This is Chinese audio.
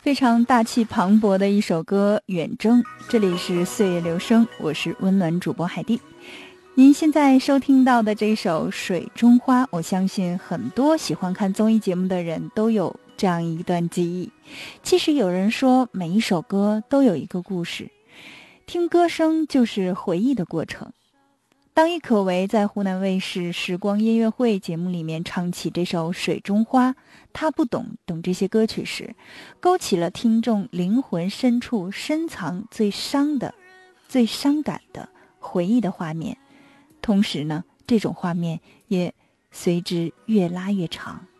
非常大气磅礴的一首歌《远征》，这里是岁月留声，我是温暖主播海蒂。您现在收听到的这首《水中花》，我相信很多喜欢看综艺节目的人都有这样一段记忆。其实有人说，每一首歌都有一个故事，听歌声就是回忆的过程。当郁可唯在湖南卫视时光音乐会节目里面唱起这首《水中花》，他不懂等这些歌曲时，勾起了听众灵魂深处深藏最伤感的回忆的画面。同时呢，这种画面也随之越拉越长。